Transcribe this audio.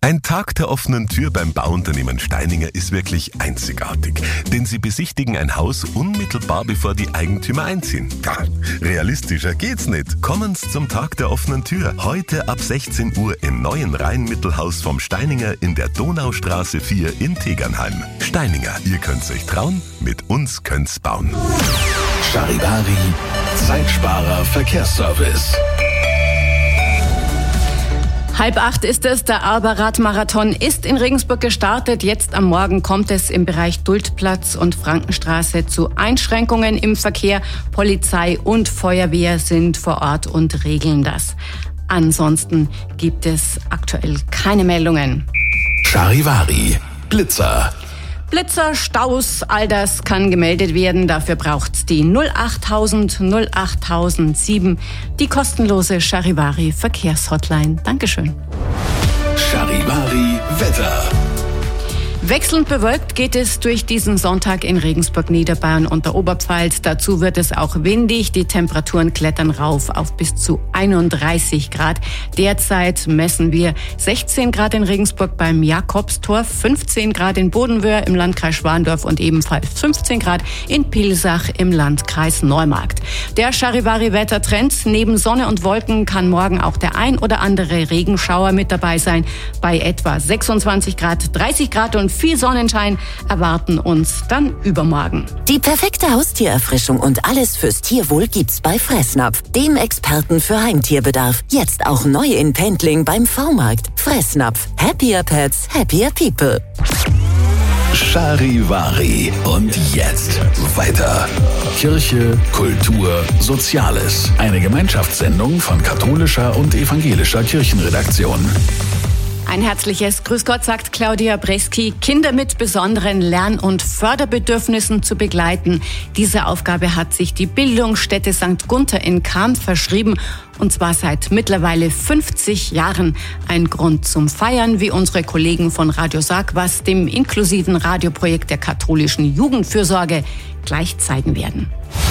Ein Tag der offenen Tür beim Bauunternehmen Steininger ist wirklich einzigartig, denn sie besichtigen ein Haus unmittelbar bevor die Eigentümer einziehen. Ja, realistischer geht's nicht. Kommen Sie zum Tag der offenen Tür, heute ab 16 Uhr im neuen Rheinmittelhaus vom Steininger in der Donaustraße 4 in Tegernheim. Steininger, ihr könnt's euch trauen, mit uns könnt's bauen. Charivari, Zeitsparer Verkehrsservice. 7:30 ist es, der Arber-Radmarathon ist in Regensburg gestartet. Jetzt am Morgen kommt es im Bereich Duldplatz und Frankenstraße zu Einschränkungen im Verkehr. Polizei und Feuerwehr sind vor Ort und regeln das. Ansonsten gibt es aktuell keine Meldungen. Charivari, Blitzer. Blitzer, Staus, all das kann gemeldet werden. Dafür braucht's die 08000 08007, die kostenlose Charivari Verkehrshotline. Dankeschön. Charivari Wetter. Wechselnd bewölkt geht es durch diesen Sonntag in Regensburg, Niederbayern und der Oberpfalz. Dazu wird es auch windig. Die Temperaturen klettern rauf auf bis zu 31 Grad. Derzeit messen wir 16 Grad in Regensburg beim Jakobstor, 15 Grad in Bodenwöhr im Landkreis Schwandorf und ebenfalls 15 Grad in Pilsach im Landkreis Neumarkt. Der Charivari-Wettertrend: neben Sonne und Wolken kann morgen auch der ein oder andere Regenschauer mit dabei sein. Bei etwa 26 Grad, 30 Grad und viel Sonnenschein erwarten uns dann übermorgen. Die perfekte Haustiererfrischung und alles fürs Tierwohl gibt's bei Fressnapf, dem Experten für Heimtierbedarf. Jetzt auch neu in Pendling beim V-Markt. Fressnapf. Happier Pets, happier people. Charivari. Und jetzt weiter. Kirche, Kultur, Soziales. Eine Gemeinschaftssendung von katholischer und evangelischer Kirchenredaktion. Ein herzliches Grüß Gott, sagt Claudia Breski. Kinder mit besonderen Lern- und Förderbedürfnissen zu begleiten. Diese Aufgabe hat sich die Bildungsstätte St. Gunther in Cham verschrieben. Und zwar seit mittlerweile 50 Jahren. Ein Grund zum Feiern, wie unsere Kollegen von Radio Sag was, dem inklusiven Radioprojekt der katholischen Jugendfürsorge, gleich zeigen werden.